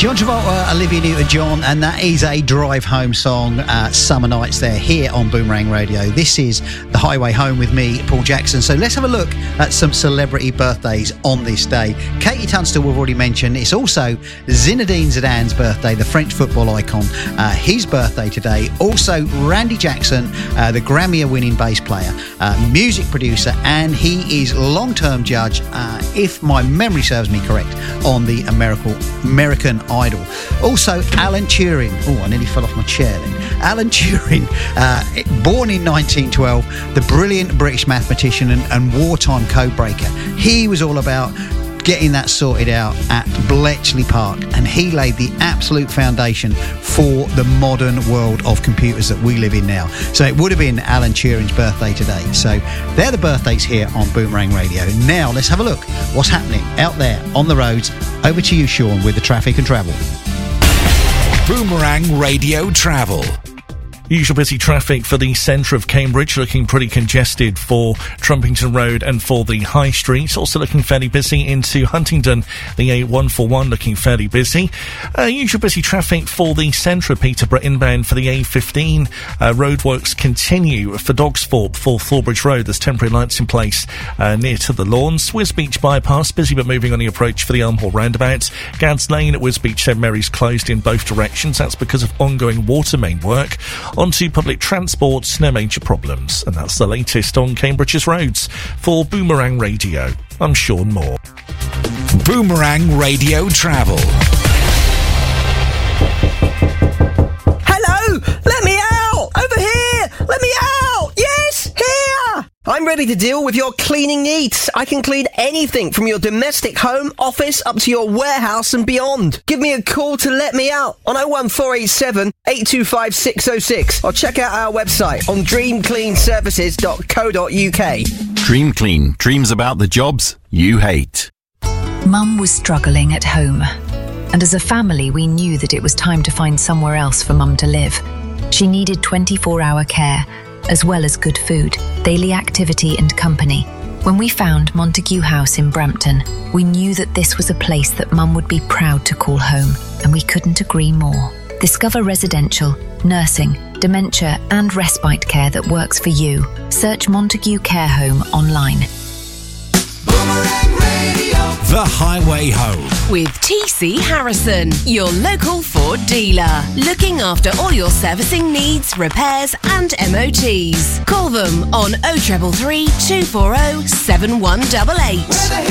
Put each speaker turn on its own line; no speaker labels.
John Travolta, Olivia Newton-John, and that is a drive home song, Summer Nights there, here on Boomerang Radio. This is The Highway Home with me, Paul Jackson. So let's have a look at some celebrity birthdays on this day. Katie Tunstall we've already mentioned. It's also Zinedine Zidane's birthday, the French football icon. His birthday today. Also Randy Jackson, the Grammy-winning bass player, music producer, and he is long-term judge, if my memory serves me correct, on the American Idol. Also, Alan Turing. Oh, I nearly fell off my chair then. Alan Turing, born in 1912, the brilliant British mathematician and wartime codebreaker. He was all about getting that sorted out at Bletchley Park, and he laid the absolute foundation for the modern world of computers that we live in now. So it would have been Alan Turing's birthday today. So they're the birthdays here on Boomerang Radio. Now let's have a look what's happening out there on the roads. Over to you, Sean, with the traffic and travel.
Boomerang Radio Travel.
Usual busy traffic for the centre of Cambridge, looking pretty congested for Trumpington Road and for the High Street. Also looking fairly busy into Huntingdon, the A141 looking fairly busy. Usual busy traffic for the centre of Peterborough inbound for the A15. Roadworks continue for Dogsthorpe for Thorbridge Road. There's temporary lights in place near to the lawns. Wisbeach bypass, busy but moving on the approach for the Elm Hall roundabout. Gads Lane at Wisbeach St Mary's closed in both directions. That's because of ongoing water main work. Onto public transport, no major problems. And that's the latest on Cambridge's roads. For Boomerang Radio, I'm Sean Moore.
Boomerang Radio Travel.
Hello! Let me out! Over here! Let me out! Yes! Here! I'm ready to deal with your cleaning needs. I can clean anything from your domestic home, office, up to your warehouse and beyond. Give me a call to let me out on 01487 825 606 or check out our website on dreamcleanservices.co.uk.
Dream Clean. Dreams about the jobs you hate.
Mum was struggling at home, and as a family we knew that it was time to find somewhere else for Mum to live. She needed 24-hour care, as well as good food, daily activity and company. When we found Montague House in Brampton, we knew that this was a place that Mum would be proud to call home, and we couldn't agree more. Discover residential, nursing, dementia and respite care that works for you. Search Montague Care Home online.
Boomerang Radio. The Highway Home.
With TC Harrison, your local Ford dealer. Looking after all your servicing needs, repairs and MOTs. Call them on 0333 240 7188.